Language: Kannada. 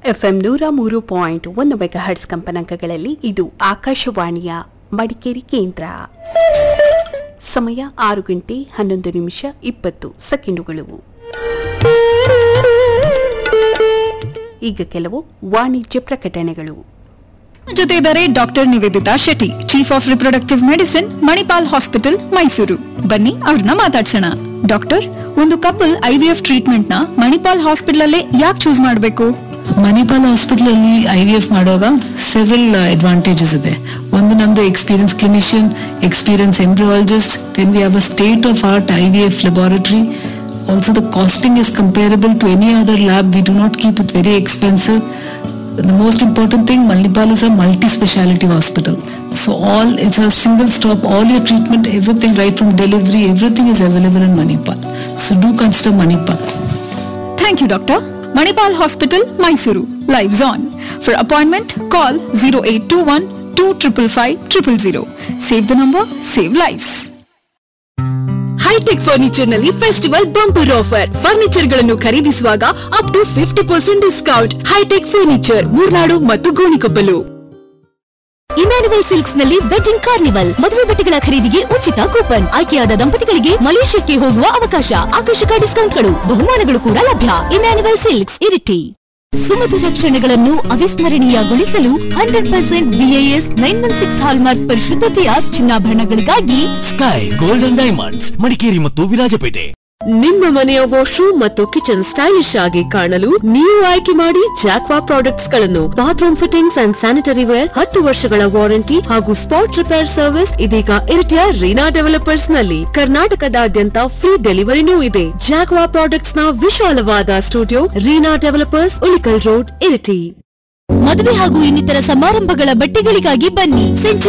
ಎಫ್ಎಂ 103.1 ಮೆಗಾಹರ್ಟ್ಸ್ ಕಂಪನಾಂಕಗಳಲ್ಲಿ ಇದು ಆಕಾಶವಾಣಿಯ ಮಡಿಕೇರಿ ಕೇಂದ್ರ. ಸಮಯ 6:11:20 ಈಗ ಕೆಲವು ವಾಣಿಜ್ಯ ಪ್ರಕಟಣೆಗಳು. ಜೊತೆ ಇದ್ದಾರೆ doctor Nivedita Shetty, chief of reproductive medicine, Manipal hospital, Mysuru. ಬನ್ನಿ ಅವ್ರನ್ನ ಮಾತಾಡ್ಸೋಣ. ಡಾಕ್ಟರ್, ಒಂದು ಕಪಲ್ IVF ಟ್ರೀಟ್ಮೆಂಟ್ ನ ಮಣಿಪಾಲ್ ಹಾಸ್ಪಿಟಲ್ ಅಲ್ಲೇ ಯಾಕೆ ಚೂಸ್ ಮಾಡಬೇಕು? ಮಣಿಪಾಲ್ ಹಾಸ್ಪಿಟಲ್ ಅಲ್ಲಿ IVF ಮಾಡುವಾಗ ಸೆವೆರಲ್ ಅಡ್ವಾಂಟೇಜಸ್ ಇದೆ. ಒಂದು, ನಮ್ದು experience clinician, experience embryologist, then we have a state of art IVF laboratory. Also the costing is comparable to any other lab. We do not keep it very expensive. The most important thing, Manipal is a multi-speciality hospital. So it's a single stop, all your treatment, everything right from delivery, everything is available in Manipal. So do consider Manipal. Thank you, Doctor. Manipal Hospital, Mysuru. Lives on. For appointment, call 0821 255 000. Save the number, save lives. High tech furniture ನಲ್ಲಿ ಫೆಸ್ಟಿವಲ್ ಬಂಪರ್ ಆಫರ್. ಫರ್ನಿಚರ್ ಗಳನ್ನು ಖರೀದಿಸುವಾಗ up to 50% discount. High tech furniture, Murnad ಮತ್ತು ಗೋಣಿಕೊಪ್ಪಲು. ಇಮ್ಯಾನ್ಯುವಲ್ ಸಿಲ್ಕ್ಸ್ ನಲ್ಲಿ ವೆಡ್ಡಿಂಗ್ ಕಾರ್ನಿವಲ್. ಮದುವೆ ಬಟ್ಟೆಗಳ ಖರೀದಿಗೆ ಉಚಿತ ಕೂಪನ್. ಆಯ್ಕೆಯಾದ ದಂಪತಿಗಳಿಗೆ ಮಲೇಷ್ಯಾಕ್ಕೆ ಹೋಗುವ ಅವಕಾಶ. ಆಕರ್ಷಕ ಡಿಸ್ಕೌಂಟ್ಗಳು, ಬಹುಮಾನಗಳು ಕೂಡ ಲಭ್ಯ. Emmanuel silks, Iritty. ಸುಮಧುರ ಕ್ಷಣಗಳನ್ನು ಅವಿಸ್ಮರಣೀಯಗೊಳಿಸಲು 100% BIS 916 hallmark ಪರಿಶುದ್ಧತೆಯ ಚಿನ್ನಾಭರಣಗಳಿಗಾಗಿ sky golden diamonds, Madikeri ಮತ್ತು ವಿರಾಜಪೇಟೆ. ನಿಮ್ಮ ಮನೆಯ ವಾಶ್ರೂಮ್ ಮತ್ತು ಕಿಚನ್ ಸ್ಟೈಲಿಶ್ ಆಗಿ ಕಾಣಲು ನೀವು ಆಯ್ಕೆ ಮಾಡಿ ಜಾಕ್ವಾ ಪ್ರಾಡಕ್ಟ್ಸ್ ಗಳನ್ನು. Bathroom fittings and sanitary wear, 10 ವರ್ಷಗಳ ವಾರಂಟಿ ಹಾಗೂ ಸ್ಪಾಟ್ ರಿಪೇರ್ ಸರ್ವಿಸ್ ಇದೀಗ ಇರಿಟಿಯ ರೀನಾ ಡೆವಲಪರ್ಸ್ ನಲ್ಲಿ. ಕರ್ನಾಟಕದಾದ್ಯಂತ ಫ್ರೀ ಡೆಲಿವರಿನೂ ಇದೆ. ಜಾಕ್ವಾ ಪ್ರಾಡಕ್ಟ್ಸ್ ನ ವಿಶಾಲವಾದ studio, Reena developers, Ulikkal road, Iritty. ಮದುವೆ ಹಾಗೂ ಇನ್ನಿತರ ಸಮಾರಂಭಗಳ ಬಟ್ಟೆಗಳಿಗಾಗಿ ಬನ್ನಿ.